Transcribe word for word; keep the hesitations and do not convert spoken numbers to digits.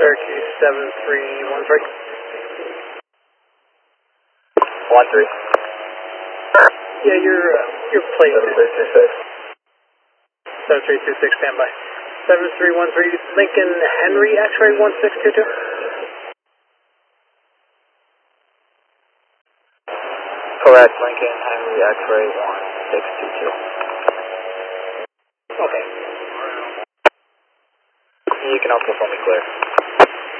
Syracuse seven three one three. One three. Yeah, your uh, your plate. Seven three two six. Seven three two six. Standby. Seven three one three. Lincoln Henry X-ray one six two two. Correct. Lincoln Henry X-ray one six two two. Okay. You can also phone me clear.